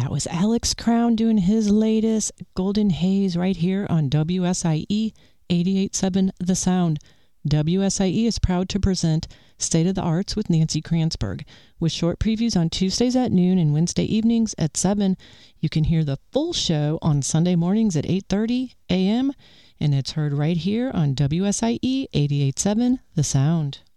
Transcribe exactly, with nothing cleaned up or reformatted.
That was Alex Crown doing his latest Golden Haze right here on W S I E eighty-eight point seven The Sound. W S I E is proud to present State of the Arts with Nancy Kranzberg. With short previews on Tuesdays at noon and Wednesday evenings at seven. You can hear the full show on Sunday mornings at eight thirty a.m. and it's heard right here on W S I E eighty-eight point seven The Sound.